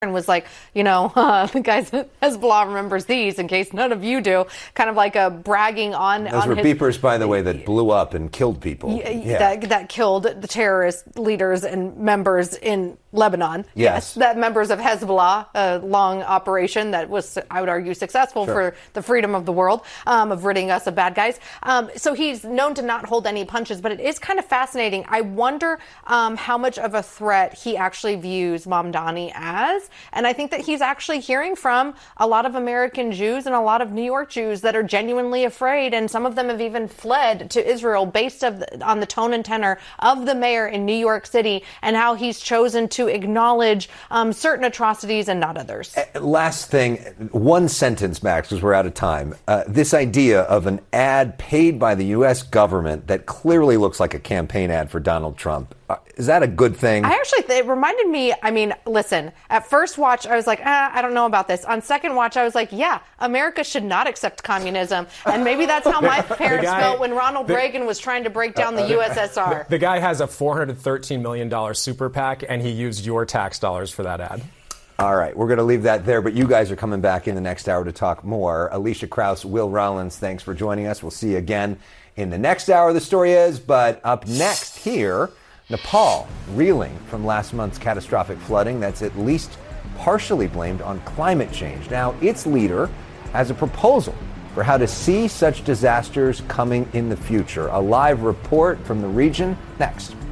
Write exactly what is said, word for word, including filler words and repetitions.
and was like, you know, uh, the guys at Hezbollah remembers these in case none of you do, kind of like a bragging on. Those on were his, beepers, by the way, that blew up and killed people. Yeah. That, that killed the terrorist leaders and members in Lebanon. Yes. yes that members of Hezbollah, a long operation that was, I would argue, successful sure. for the freedom of the world, um, of ridding us of bad guys. Um, so he's known to not hold any punches, but it is kind of fascinating. I wonder um, how much of a threat he actually views Mamdani as. And I think that he's actually hearing from a lot of American Jews and a lot of New York Jews that are genuinely afraid. And some of them have even fled to Israel based of the, on the tone and tenor of the mayor in New York City and how he's chosen to acknowledge um, certain atrocities and not others. Last thing, one sentence, Max, because we're out of time. Uh, this idea of an ad paid by the U S government that clearly looks like a campaign ad for Donald Trump. Uh, is that a good thing? I actually, it reminded me, I mean, listen, at first watch, I was like, ah, I don't know about this. On second watch, I was like, yeah, America should not accept communism. And maybe that's how my parents guy, felt when Ronald the, Reagan was trying to break down uh, the U S S R. The, the guy has a four hundred thirteen million dollars super PAC, and he used your tax dollars for that ad. All right, we're going to leave that there, but you guys are coming back in the next hour to talk more. Alicia Krause, Will Rollins, thanks for joining us. We'll see you again in the next hour, the story is. But up next here, Nepal reeling from last month's catastrophic flooding that's at least partially blamed on climate change. Now, its leader has a proposal for how to see such disasters coming in the future. A live report from the region next.